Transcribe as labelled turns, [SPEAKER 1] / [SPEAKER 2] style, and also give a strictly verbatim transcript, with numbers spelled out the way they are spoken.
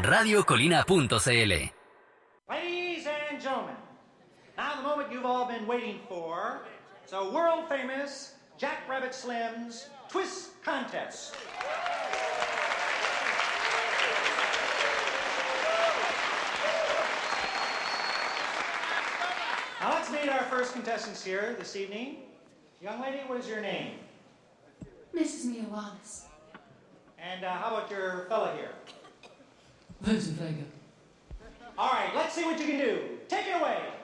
[SPEAKER 1] radio colina punto c l.
[SPEAKER 2] Ladies and gentlemen, now the moment you've all been waiting for. It's a world-famous Jack Rabbit Slim's Twist Contest. Now let's meet our first contestants here this evening. Young lady, what is your name?
[SPEAKER 3] Missus Mia Wallace.
[SPEAKER 2] And uh, how about your fella here?
[SPEAKER 3] Vincent Vega.
[SPEAKER 2] All right, let's see what you can do. Take it away.